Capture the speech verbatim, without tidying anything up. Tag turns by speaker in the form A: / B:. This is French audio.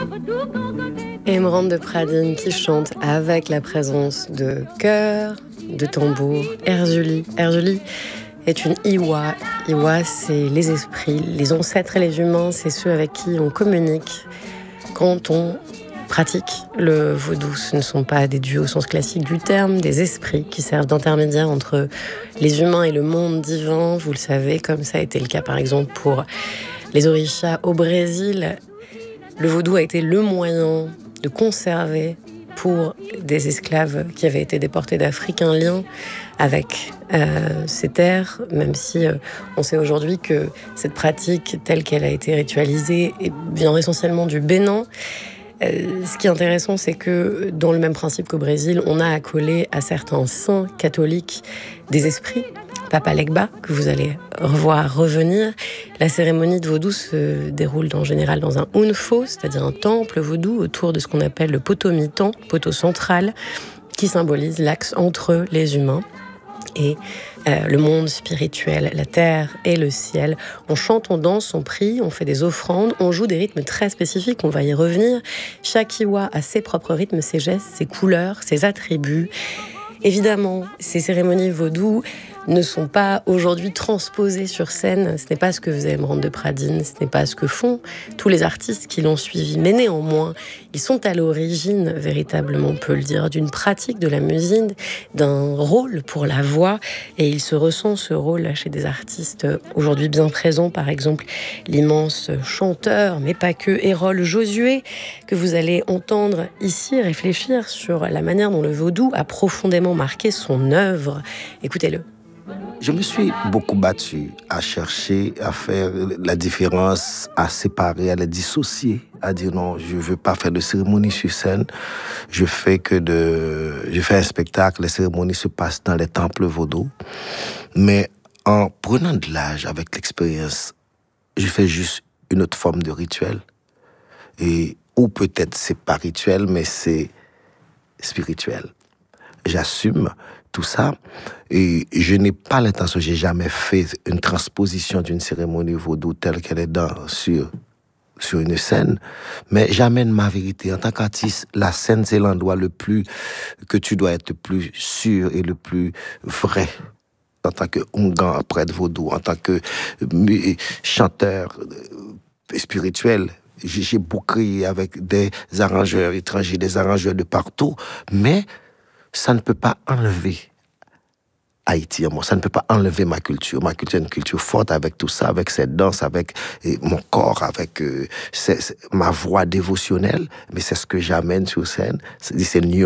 A: Emeraude de Pradines qui chante avec la présence de chœur, de tambour, Erzuli. Erzuli est une Iwa. Iwa, c'est les esprits, les ancêtres et les humains, c'est ceux avec qui on communique quand on pratique le vaudou. Ce ne sont pas des dieux au sens classique du terme, des esprits qui servent d'intermédiaire entre les humains et le monde divin. Vous le savez, comme ça a été le cas par exemple pour les orishas au Brésil. Le vaudou a été le moyen de conserver pour des esclaves qui avaient été déportés d'Afrique un lien avec euh, ces terres, même si euh, on sait aujourd'hui que cette pratique telle qu'elle a été ritualisée vient essentiellement du Bénin. Euh, ce qui est intéressant, c'est que dans le même principe qu'au Brésil, on a accolé à certains saints catholiques des esprits. Papa Legba, que vous allez revoir revenir. La cérémonie de vaudou se déroule en général dans un unfo, c'est-à-dire un temple vaudou autour de ce qu'on appelle le poteau mitan, poteau central, qui symbolise l'axe entre les humains et euh, le monde spirituel, la terre et le ciel. On chante, on danse, on prie, on fait des offrandes, on joue des rythmes très spécifiques, on va y revenir. Chaque Iwa a ses propres rythmes, ses gestes, ses couleurs, ses attributs. Évidemment, ces cérémonies vaudou ne sont pas aujourd'hui transposées sur scène. Ce n'est pas ce que faisait Emeraude de Pradines, ce n'est pas ce que font tous les artistes qui l'ont suivi. Mais néanmoins, ils sont à l'origine, véritablement, on peut le dire, d'une pratique de la musique, d'un rôle pour la voix. Et il se ressent ce rôle chez des artistes aujourd'hui bien présents. Par exemple, l'immense chanteur, mais pas que, Erol Josué, que vous allez entendre ici réfléchir sur la manière dont le vaudou a profondément marqué son œuvre. Écoutez-le.
B: Je me suis beaucoup battu à chercher à faire la différence, à séparer, à les dissocier, à dire non, je veux pas faire de cérémonie sur scène. Je fais que de, je fais un spectacle, les cérémonies se passent dans les temples vaudou. Mais en prenant de l'âge avec l'expérience, je fais juste une autre forme de rituel. Et, ou peut-être c'est pas rituel, mais c'est spirituel. J'assume tout ça et je n'ai pas l'intention, j'ai jamais fait une transposition d'une cérémonie vaudou telle qu'elle est dans, sur, sur une scène, mais j'amène ma vérité. En tant qu'artiste, la scène, c'est l'endroit le plus, que tu dois être le plus sûr et le plus vrai. En tant que Ongan, prêtre vaudou, en tant que chanteur spirituel, j'ai beau créer avec des arrangeurs étrangers, des arrangeurs de partout, mais ça ne peut pas enlever Haïti en moi, ça ne peut pas enlever ma culture. Ma culture est une culture forte avec tout ça, avec cette danse, avec et, mon corps, avec euh, c'est, c'est, ma voix dévotionnelle, mais c'est ce que j'amène sur scène, c'est, c'est une